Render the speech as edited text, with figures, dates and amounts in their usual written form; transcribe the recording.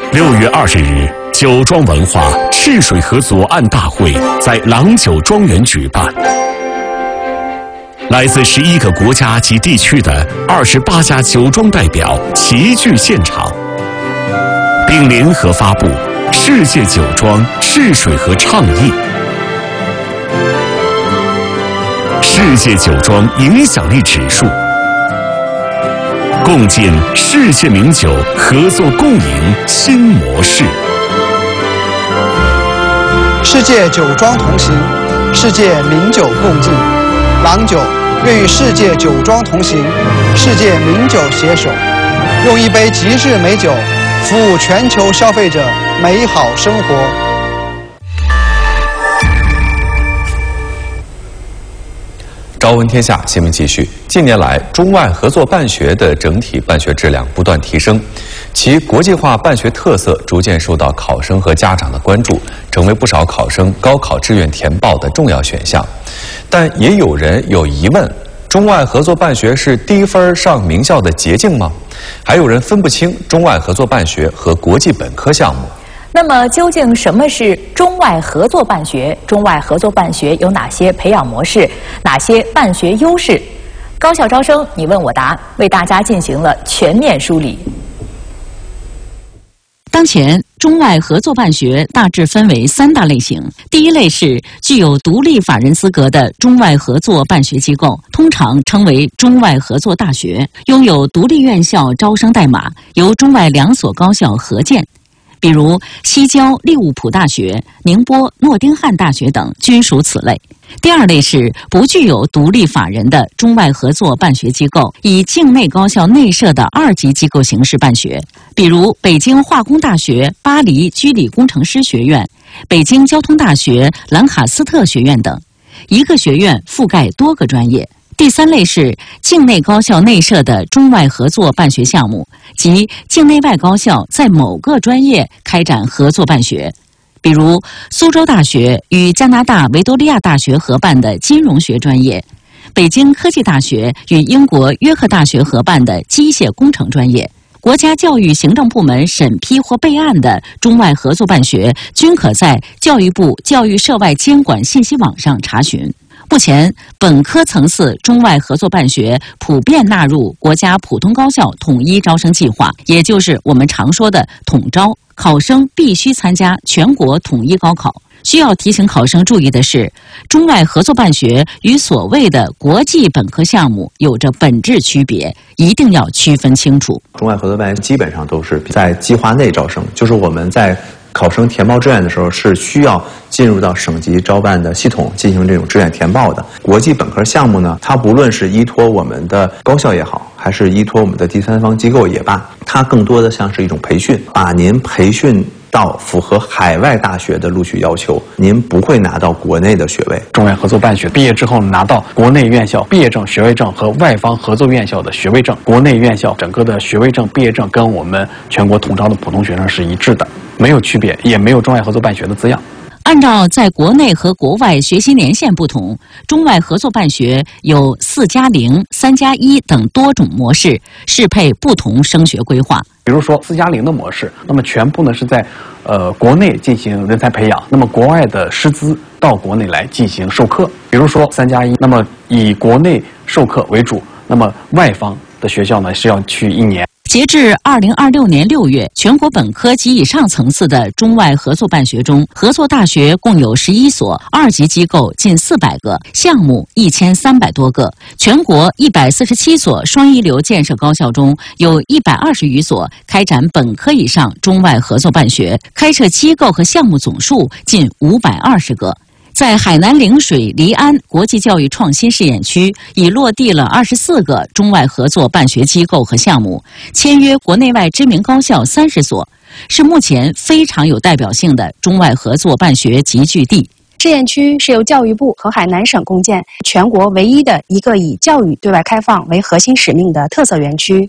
6月20日，酒庄文化赤水河左岸大会在郎酒庄园举办。来自11个国家及地区的28家酒庄代表齐聚现场，并联合发布《世界酒庄赤水河倡议》。世界酒庄影响力指数，共建世界名酒合作共赢新模式。 世界酒庄同行，世界名酒共进。郎酒愿与世界酒庄同行，世界名酒携手，用一杯极致美酒服务全球消费者美好生活。 朝闻天下新闻继续。近年来，中外合作办学的整体办学质量不断提升，其国际化办学特色逐渐受到考生和家长的关注，成为不少考生高考志愿填报的重要选项。但也有人有疑问：中外合作办学是低分上名校的捷径吗？还有人分不清中外合作办学和国际本科项目。 那么，究竟什么是中外合作办学？中外合作办学有哪些培养模式？哪些办学优势？高校招生，你问我答，为大家进行了全面梳理。 当前，中外合作办学大致分为3大类型。第一类是具有独立法人资格的中外合作办学机构，通常称为中外合作大学，拥有独立院校招生代码，由中外2所高校合建。比如西交利物浦大学、宁波诺丁汉大学等均属此类。第二类是不具有独立法人的中外合作办学机构，以境内高校内设的2级机构形式办学，比如北京化工大学巴黎居里工程师学院、北京交通大学兰卡斯特学院等，一个学院覆盖多个专业。第3类是境内高校内设的中外合作办学项目，即境内外高校在某个专业开展合作办学，比如苏州大学与加拿大维多利亚大学合办的金融学专业，北京科技大学与英国约克大学合办的机械工程专业。国家教育行政部门审批或备案的中外合作办学，均可在教育部教育涉外监管信息网上查询。目前，本科层次中外合作办学普遍纳入国家普通高校统一招生计划，也就是我们常说的统招，考生必须参加全国统一高考。需要提醒考生注意的是，中外合作办学与所谓的国际本科项目有着本质区别，一定要区分清楚。 中外合作办学基本上都是在计划内招生，就是我们在考生填报志愿的时候是需要进入到省级招办的系统进行这种志愿填报的。国际本科项目呢，它不论是依托我们的高校也好，还是依托我们的第三方机构也罢，它更多的像是一种培训，把您培训到符合海外大学的录取要求，您不会拿到国内的学位。 中外合作办学毕业之后拿到国内院校毕业证、学位证和外方合作院校的学位证。国内院校整个的学位证、毕业证跟我们全国统招的普通学生是一致的，没有区别，也没有中外合作办学的字样。 按照在国内和国外学习年限不同，中外合作办学有4+0、3+1等多种模式，适配不同升学规划。 比如说4+0的模式，那么全部呢是在国内进行人才培养，那么国外的师资到国内来进行授课。比如说3+1，那么以国内授课为主，那么外方的学校呢是要去1年。 截至2026年6月，全国本科及以上层次的中外合作办学中，合作大学共有11所，2级机构近400个，项目1300多个。全国147所双一流建设高校中，有120余所开展本科以上中外合作办学，开设机构和项目总数近520个。在海南陵水黎安国际教育创新试验区，已落地了24个中外合作办学机构和项目，签约国内外知名高校30所，是目前非常有代表性的中外合作办学集聚地。 试验区是由教育部和海南省共建，全国唯一的一个以教育对外开放为核心使命的特色园区。